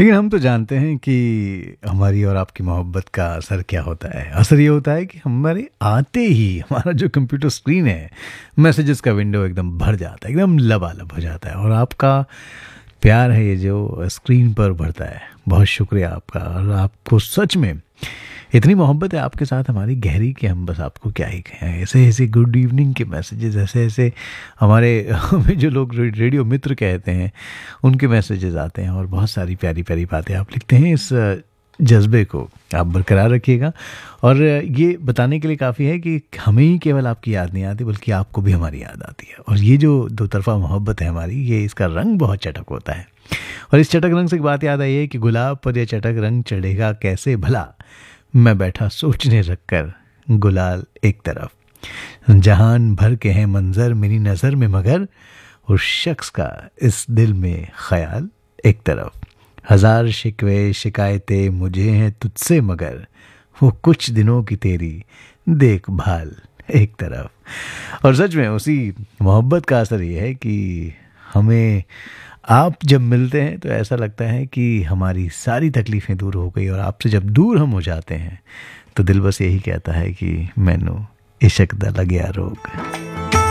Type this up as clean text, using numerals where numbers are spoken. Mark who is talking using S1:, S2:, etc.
S1: लेकिन हम तो जानते हैं कि हमारी और आपकी मोहब्बत का असर क्या होता है। असर ये होता है कि हमारे आते ही हमारा जो कंप्यूटर स्क्रीन है, मैसेजेस का विंडो एकदम भर जाता है, एकदम लबालब हो जाता है। और आपका प्यार है ये जो स्क्रीन पर भरता है। बहुत शुक्रिया आपका। और आपको सच में इतनी मोहब्बत है आपके साथ हमारी गहरी कि हम बस आपको क्या ही कहें। ऐसे ऐसे गुड इवनिंग के मैसेजेस, ऐसे ऐसे हमारे हमें जो लोग रेडियो मित्र कहते हैं उनके मैसेजेस आते हैं और बहुत सारी प्यारी प्यारी बातें आप लिखते हैं। इस जज्बे को आप बरकरार रखिएगा। और ये बताने के लिए काफ़ी है कि हमें ही केवल आपकी याद नहीं आती बल्कि आपको भी हमारी याद आती है। और ये जो दो तरफा मोहब्बत है हमारी, ये इसका रंग बहुत चटक होता है। और इस चटक रंग से एक बात याद आई है कि गुलाब पर यह चटक रंग चढ़ेगा कैसे भला, मैं बैठा सोचने रखकर गुलाल एक तरफ। जहान भर के हैं मंजर मेरी नज़र में, मगर उस शख्स का इस दिल में ख्याल एक तरफ। हजार शिकवे शिकायतें मुझे हैं तुझसे, मगर वो कुछ दिनों की तेरी देखभाल एक तरफ। और सच में उसी मोहब्बत का असर ये है कि हमें आप जब मिलते हैं तो ऐसा लगता है कि हमारी सारी तकलीफ़ें दूर हो गई। और आपसे जब दूर हम हो जाते हैं तो दिल बस यही कहता है कि मैनू इश्क दा लग्या रोग।